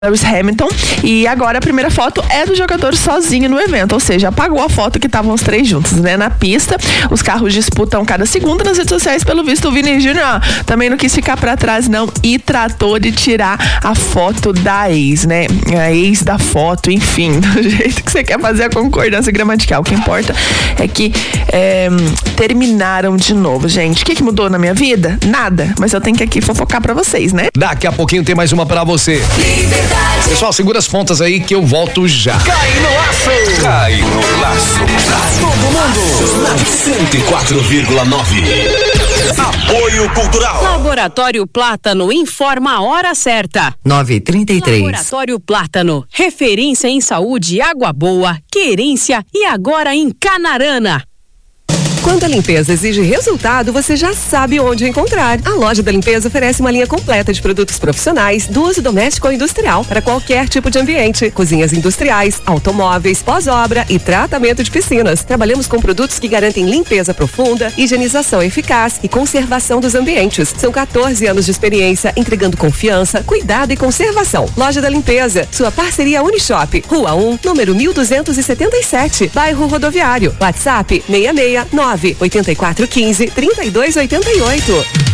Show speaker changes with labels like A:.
A: Lewis Hamilton, e agora a primeira foto é do jogador sozinho no evento, ou seja, apagou a foto que estavam os três juntos, né? Na pista, os carros disputam cada segundo. Nas redes sociais, pelo visto, o Vini Júnior também não quis ficar pra trás, não, e tratou de tirar a foto da ex, né? A ex da foto, enfim, do jeito que você quer fazer a concordância gramatical. O que importa é que terminaram de novo, gente. O que mudou na minha vida? Nada, mas eu tenho que aqui fofocar pra vocês, né?
B: Daqui a pouquinho tem mais uma pra você. Pessoal, segura as pontas aí que eu volto já.
C: Cai no laço! Cai no laço! Pra todo mundo! Na 104,9. Apoio Cultural.
D: Laboratório Plátano informa a hora certa.
E: 9h33.
D: Laboratório Plátano, referência em saúde, água boa, querência e agora em Canarana.
F: Quando a limpeza exige resultado, você já sabe onde encontrar. A Loja da Limpeza oferece uma linha completa de produtos profissionais do uso doméstico ou industrial para qualquer tipo de ambiente. Cozinhas industriais, automóveis, pós-obra e tratamento de piscinas. Trabalhamos com produtos que garantem limpeza profunda, higienização eficaz e conservação dos ambientes. São 14 anos de experiência entregando confiança, cuidado e conservação. Loja da Limpeza, sua parceria Unishop, Rua 1, número 1277, bairro Rodoviário. WhatsApp 669 8415 3288.